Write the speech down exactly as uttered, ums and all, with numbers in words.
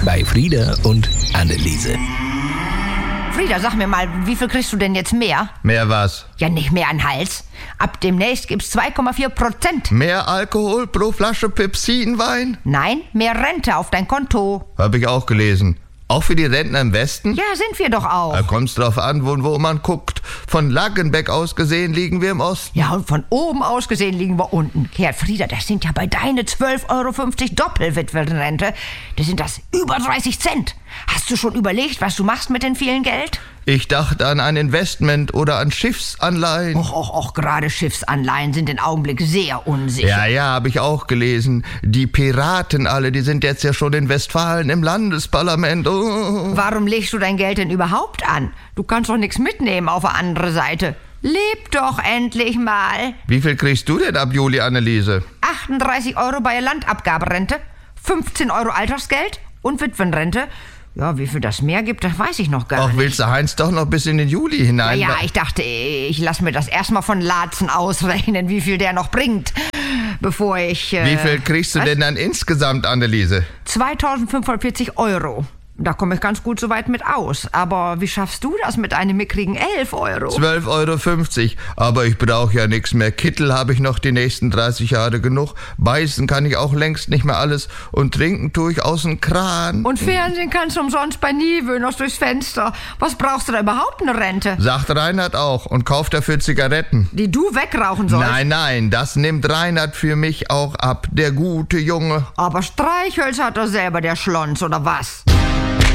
bei Frieda und Anneliese. Frieda, sag mir mal, wie viel kriegst du denn jetzt mehr? Mehr was? Ja, nicht mehr an Hals. Ab demnächst gibt's zwei Komma vier Prozent. Mehr Alkohol pro Flasche Pepsinwein? Nein, mehr Rente auf dein Konto. Hab ich auch gelesen. Auch für die Rentner im Westen? Ja, sind wir doch auch. Da kommt's drauf an, wo, wo man guckt. Von Laggenbeck aus gesehen liegen wir im Osten. Ja, und von oben aus gesehen liegen wir unten. Herr Frieda, das sind ja bei deine zwölf Euro fünfzig Doppelwitwenrente. Das sind das über dreißig Cent. Hast du schon überlegt, was du machst mit dem vielen Geld? Ich dachte an ein Investment oder an Schiffsanleihen. Och, och, och, gerade Schiffsanleihen sind im Augenblick sehr unsicher. Ja, ja, habe ich auch gelesen. Die Piraten alle, die sind jetzt ja schon in Westfalen im Landesparlament. Oh. Warum legst du dein Geld denn überhaupt an? Du kannst doch nichts mitnehmen auf der anderen Seite. Leb doch endlich mal. Wie viel kriegst du denn ab Juli, Anneliese? achtunddreißig Euro bei Landabgaberente, fünfzehn Euro Altersgeld und Witwenrente. Ja, wie viel das mehr gibt, das weiß ich noch gar Ach, nicht. willst du Heinz doch noch bis in den Juli hinein? Ja, ja, ich dachte, ich lass mir das erstmal von Laatzen ausrechnen, wie viel der noch bringt, bevor ich... Äh, Wie viel kriegst du was? denn dann insgesamt, Anneliese? zweitausendfünfhundertvierzig Euro. Da komme ich ganz gut soweit mit aus. Aber wie schaffst du das mit einem mickrigen elf Euro? zwölf Euro fünfzig. Aber ich brauche ja nichts mehr. Kittel habe ich noch die nächsten dreißig Jahre genug. Beißen kann ich auch längst nicht mehr alles. Und trinken tue ich aus dem Kran. Und Fernsehen kannst du umsonst bei Nive noch durchs Fenster. Was brauchst du da überhaupt eine Rente? Sagt Reinhard auch und kauft dafür Zigaretten. Die du wegrauchen sollst? Nein, nein, das nimmt Reinhard für mich auch ab. Der gute Junge. Aber Streichhölzer hat er selber, der Schlons, oder was?